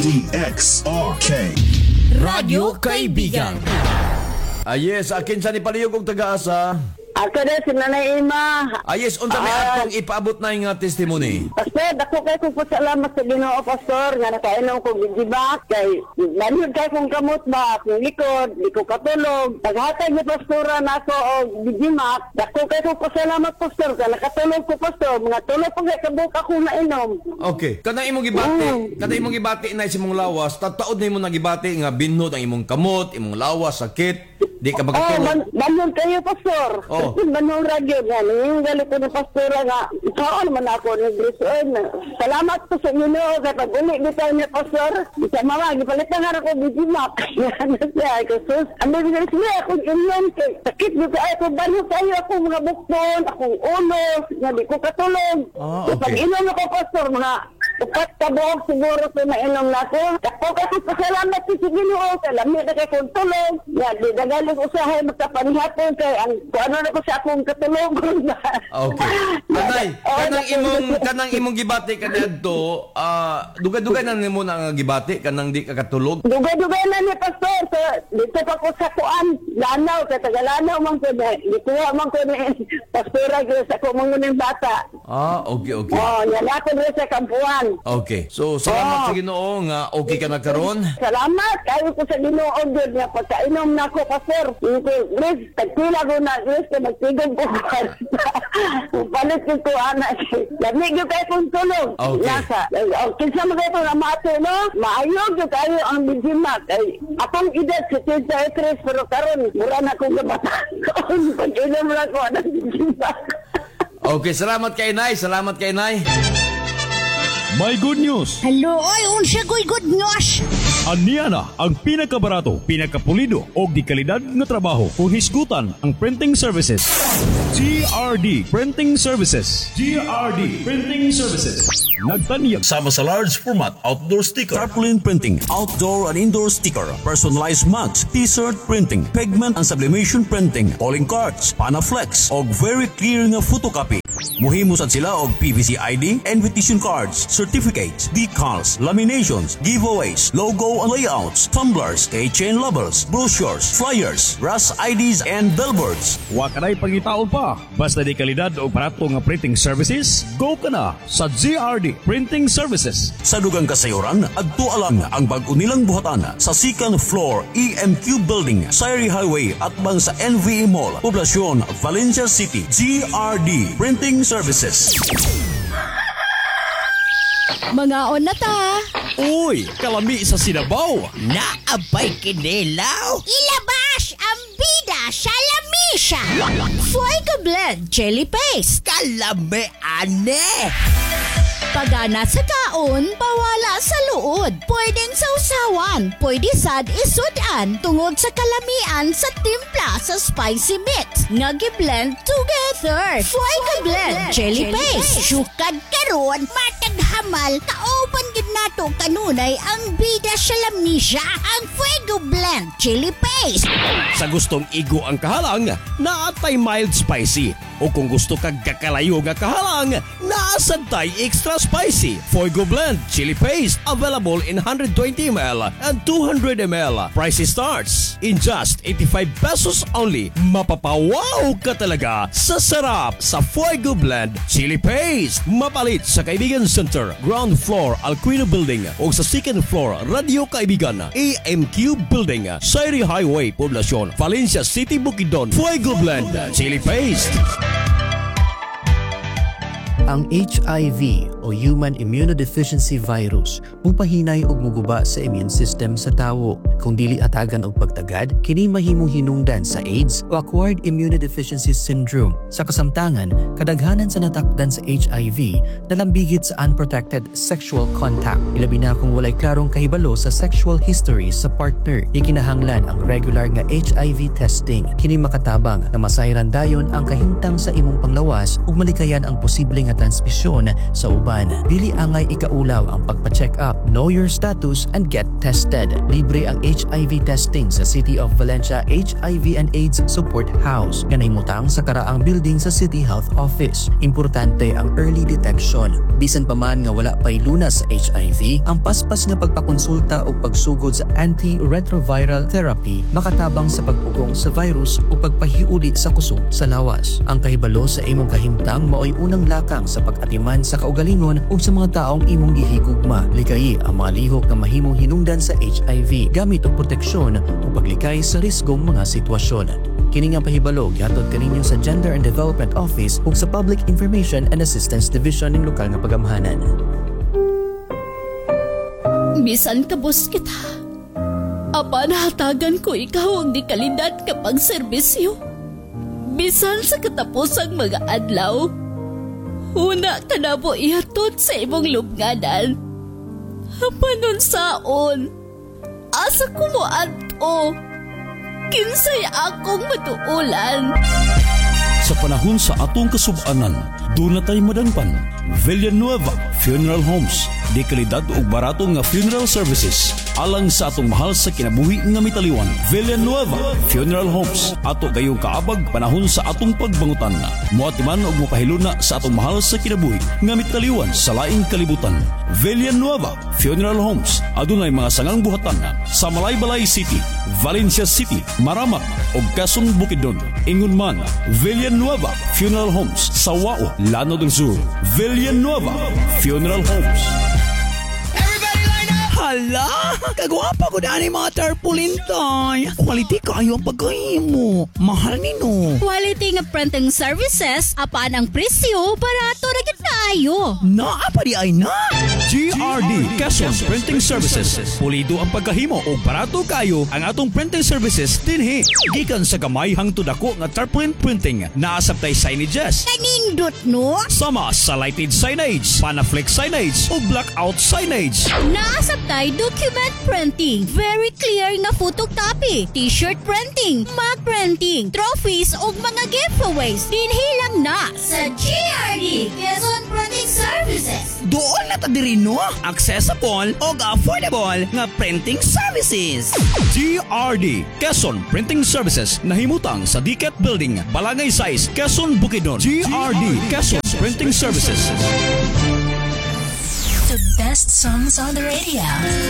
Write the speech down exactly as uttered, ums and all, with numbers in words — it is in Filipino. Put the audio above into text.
D X R K Radyo Kaibigan. Ah yes, akin sa ni palihog og taga-asa. Ako na si Nanay Ima. Ah yes, unsa may Ah. atong ipaabot na nga testimony? Pastor, dako kay kong pasalamat sa Ginoo, Pastor, nga nakainom ko gigibak kay nanod kay kong kamot ba akong likod, di ko katulog. Paghatag ni Pastora nako og gigimak, dako kay kong pasalamat, Pastor, kay nakatulog ko, Pastor, mga tulog ko kay kabuk ako mainom. Okay, kanang imong gibati, kanang imong gibati na sa imong lawas, tataod na imong nagibati nga binhod ang imong kamot, imong lawas, sakit, di ka Oh, makatulog. ban banon kayo, Pastor. Oh. Banon radyo nga. Yung galit ko ng Pastora nga, ikaw naman ako ni Grison. Salamat po sa Ginoo kay pag-uli di tayo ni Pastor. Sa mama, gipalitan nga ako gigimak. Ano siya, Jesus. Ang bigyan siya, akong inyan kay sakit di tayo ako, banon kayo ako mga bukton, akong ulo, nga di ko katulog. Ah, So, okay. pag inom ako, Pastor, mga upat ka buhok siguro sa mainom na ako. Ako kasi pasalamat si Ginoo kay lamig na kay kong tulog. Nga, di dagaling usahay magkapanihapon kay ang kung ano na ko sa akong katulogon. Okay. Kanay, Oh, kanang dako- imong kanang imong gibati kadto, ah dugay-dugay na nimo na nga gibati kanang di ka katulog. Dugay-dugay na ni Pastor. So, dito pa ko sa kuan. Lanaw, kay tagalanaw man ko na. Dikuha man ko ni Pastora ko sa kumungunin bata. Ah, okay, okay. Oh, yan ako rin sa kampuan. Okay. So, salamat Oh. sa Ginoo nga okay ka na karon. Salamat kayo ko sa Ginoo gyud nga pagkainom na ako, Pastor. Ito, Chris, tagpila ko na Chris na magtigong ko. Palit ko ko anak. Lamig yung kayo kong tulog. Okay. Nasa. Oh, kinsa mo kayo na mato, no? Maayog yung kayo ang bijimak. Ay, akong edad si Tita Chris, pero karon mura na akong gabatan. Pag-inom na ko ang bijimak. Okay, salamat kay Nay, salamat kay Nay. May good news! Hello, oy, unsa ko'y good news? Aniya na ang pinakabarato, pinakapulido o di kalidad nga trabaho kung hisgutan ang printing services. G R D Printing Services. G R D Printing Services. Nagtanyag Sama sa large format outdoor sticker, Tarpaulin printing, outdoor and indoor sticker, personalized mugs, t-shirt printing, pigment and sublimation printing, calling cards, Panaflex, og very clear nga photocopy. Muhimo sad sila og P V C I D, invitation cards, certificates, decals, laminations, giveaways, logo and layouts, tumblers, keychain labels, brochures, flyers, brass I Ds and billboards. wa kanay pangitaon pa. Basta di kalidad o barato nga printing services, go ka na sa G R D Printing Services. Sa dugang kasayuran, adto alang ang bag-o nilang buhatan sa second floor E M Q Building, Sayri Highway at bang sa N V E Mall, Poblacion, Valencia City. G R D Printing Services. Mga on na ta. Uy, kalami sa Sinabaw. Naabay kinilaw. Ilabas ang bida sa lamisa. Fuego Blend Chili Paste. Kalami ane. Pagana sa kaon, pawala sa luod. Pwedeng sausawan, pwede sad isudan tungod sa kalamian sa timpla sa spicy mix. Nga gi-blend together. Fuego Blend Chili Paste. Sukad karon, matag hamal, kaoban gid nato kanunay ang bida sa lamisa. Ang Fuego Blend Chili Paste. Sa gustong igo ang kahalang, naatay mild spicy. O kung gusto kag kakalayo nga kahalang, naasantay extra spicy. Fuego Blend Chili Paste available in one twenty milliliters and two hundred milliliters. Price starts in just eighty-five pesos only. Mapapawaw ka talaga sa sarap sa Fuego Blend Chili Paste. Mapalit sa Kaibigan Center, ground floor Alquino Building o sa second floor Radio Kaibigan, A M Q Building, Sayri Highway, Poblacion, Valencia City, Bukidnon. Fuego Blend Chili Paste. Ang H I V o Human Immunodeficiency Virus mupahinay og muguba sa immune system sa tawo. Kung dili atagan og pagtagad, kini mahimong hinungdan sa AIDS o Acquired Immunodeficiency Syndrome. Sa kasamtangan, kadaghanan sa natakdan sa H I V nalambigit sa unprotected sexual contact. Ilabi na kung walay klarong kahibalo sa sexual history sa partner. Ikinahanglan ang regular nga H I V testing. Kini makatabang na masayran dayon ang kahimtang sa imong panglawas ug malikayan ang posibleng nga transmisyon sa uban uban. Dili angay ikaulaw ang pagpa-check up, know your status and get tested. Libre ang H I V testing sa City of Valencia H I V and AIDS Support House nga nahimutang sa karaang building sa City Health Office. Importante ang early detection. Bisan pa man nga wala pay lunas sa H I V, ang paspas nga pagpakonsulta o pagsugod sa antiretroviral therapy makatabang sa pagpugong sa virus o pagpahiuli sa kusog sa lawas. Ang kahibalo sa imong kahimtang maoy unang lakang sa pag-atiman sa kaugalingon o sa mga taong imong gihigugma. Likayi ang mga lihok na mahimong hinungdan sa H I V gamit og proteksyon o paglikay sa risgong mga sitwasyon. Kini nga pahibalo gihatod kaninyo sa Gender and Development Office ug sa Public Information and Assistance Division ng lokal nga pagamhanan. Bisan kabus kita. Apan hatagan ko ikaw ang di kalidad kapag serbisyo. Bisan sa katapusang mga adlaw, una ka na po ihatod sa imong lubnganan. Panon saon, asa ko mo ato, kinsay akong matuulan. Sa panahon sa atong kasub-anan, doon na tayo madangpan. Villanueva Funeral Homes. Di kalidad o barato nga funeral services alang sa atong mahal sa kinabuhi nga mitaliwan. Villanueva Funeral Homes. Ato gayong kaabag panahon sa atong pagbangutan. Muatiman og mopahiluna sa atong mahal sa kinabuhi nga mitaliwan sa laing kalibutan. Villanueva Funeral Homes. Adunay mga sangang buhatan sa Malaybalay City, Valencia City, Maramak ug Quezon Bukidnon. Ingon man, Villanueva Funeral Homes sa Wao, Llano del Sur. Villanueva Funeral Homes. Hala, kagwapa ko na ni mga tarpaulin tay. Quality kayo ang pagkahimo. Mahal nino. Quality nga printing services, apaan ang presyo, barato na gid kaayo. Naa pa di ay na. G R D Quezon Printing Services. Pulido ang pagkahimo o barato kayo ang atong printing services dinhi. Gikan sa gamay hangtod ako nga tarpaulin printing. Naasabtay signages. Kanindot no? Sama sa lighted signage, Panaflex signage o blackout signage. Naasabtay document printing, very clear nga photocopy, t-shirt printing, mug printing, trophies ug mga giveaways. Dinhi lang na sa G R D Quezon Printing Services. Doon na ta diri no, accessible o affordable nga printing services. G R D Quezon Printing Services nahimutang sa D C A T Building, Balangay Size, Quezon Bukidnon. G R D Quezon Printing Services. The best songs on the radio.